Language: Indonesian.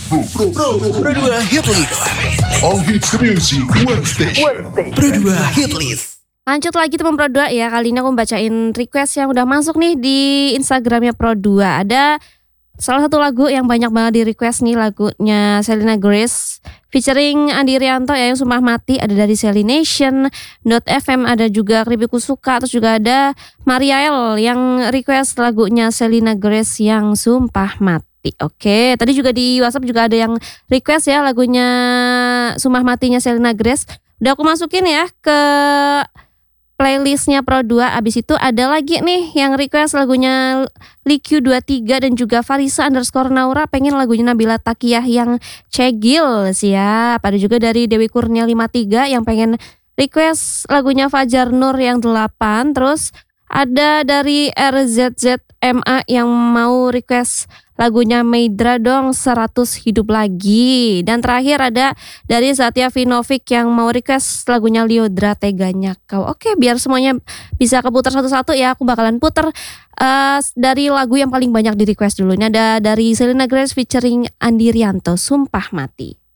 Pro 2 Hit List. All hits music, one station. Pro 2 Hit List. Lanjut lagi teman Pro 2 ya. Kali ini aku bacain request yang udah masuk nih di Instagramnya Pro 2. Ada salah satu lagu yang banyak banget di request nih, lagunya Selena Grace featuring Andi Rianto ya, yang Sumpah Mati. Ada dari Selly Nation, .fm, ada juga Keripik Kusuka, terus juga ada Mariael yang request lagunya Selena Grace yang Sumpah Mati. Oke, tadi juga di WhatsApp juga ada yang request ya lagunya Sumpah Matinya Selena Grace. Udah aku masukin ya ke playlistnya Pro 2. Abis itu ada lagi nih yang request lagunya Liq23 dan juga Farisa_Naura pengen lagunya Nabila Takiyah yang Cegil. Siap. Ada juga dari Dewi Kurnia 53 yang pengen request lagunya Fajar Nur yang 8. Terus ada dari RZZMA yang mau request lagunya Meidra dong 100 Hidup Lagi. Dan terakhir ada dari Satya Vinovic yang mau request lagunya Liodra Teganya Kau. Oke, biar semuanya bisa keputar satu-satu ya, aku bakalan puter dari lagu yang paling banyak di request dulu. Ini ada dari Selena Grace featuring Andi Rianto, Sumpah Mati.